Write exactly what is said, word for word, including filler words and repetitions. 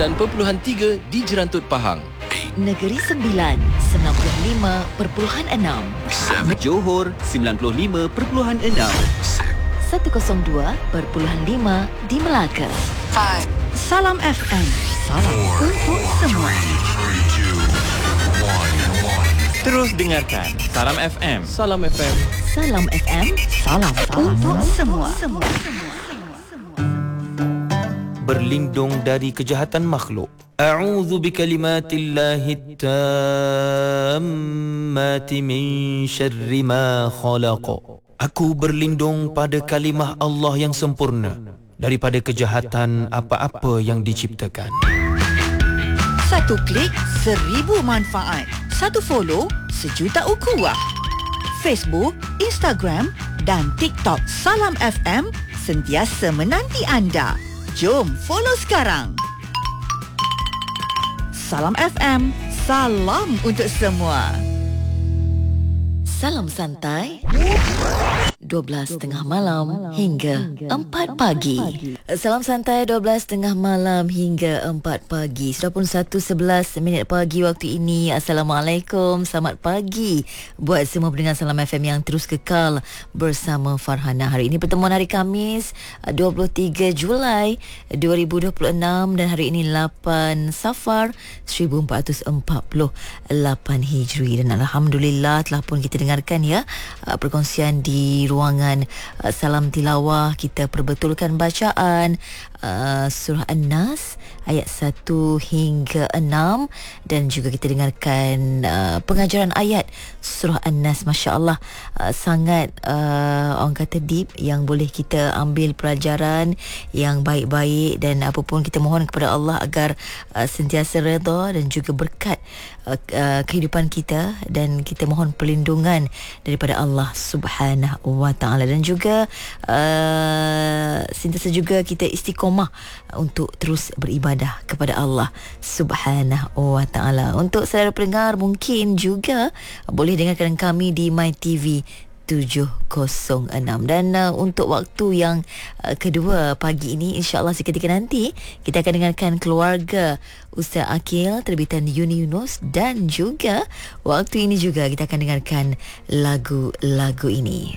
sembilan perpuluhan tiga di Jerantut Pahang. Negeri Sembilan, sembilan puluh lima perpuluhan enam. Johor, sembilan puluh lima perpuluhan enam. seratus dua perpuluhan lima di Melaka. Salam F M. Salam untuk semua. Terus dengarkan Salam F M. Salam F M. Salam F M. Salam untuk semua. Berlindung dari kejahatan makhluk. A'udzu bikalimatillahi tammati min syarri ma khalaq. Aku berlindung pada kalimah Allah yang sempurna daripada kejahatan apa-apa yang diciptakan. Satu klik, seribu manfaat. Satu follow, sejuta ukhuwah. Facebook, Instagram dan TikTok Salam F M sentiasa menanti anda. Jom follow sekarang. Salam F M, salam untuk semua. Salam santai. dua belas tengah malam hingga empat pagi. Salam santai dua belas tengah malam hingga empat pagi. Sudah pun satu sebelas minit pagi waktu ini. Assalamualaikum, selamat pagi buat semua pendengar Salam F M yang terus kekal bersama Farhana. Hari ini pertemuan hari Khamis dua puluh tiga Julai dua ribu dua puluh enam dan hari ini lapan Safar seribu empat ratus empat puluh lapan Hijri. Dan Alhamdulillah telah pun kita dengarkan ya perkongsian di ruangan uh, Salam Tilawah. Kita perbetulkan bacaan uh, surah An-Nas ayat satu hingga enam dan juga kita dengarkan uh, pengajaran ayat surah An-Nas. Masya Allah, uh, sangat uh, orang kata deep, yang boleh kita ambil pelajaran yang baik-baik, dan apapun kita mohon kepada Allah agar uh, sentiasa redha dan juga berkat uh, uh, kehidupan kita, dan kita mohon perlindungan daripada Allah Subhanahu wa ta'ala, dan juga uh, sentiasa juga kita istiqomah untuk terus beribadah kepada Allah Subhanahu wa ta'ala. Untuk saudara pendengar mungkin juga boleh dengarkan kami di MyTV tujuh kosong enam. Dan uh, untuk waktu yang uh, kedua pagi ini, insya-Allah seketika nanti kita akan dengarkan Keluarga Ustaz Akil terbitan Yuni Yunus, dan juga waktu ini juga kita akan dengarkan lagu-lagu ini.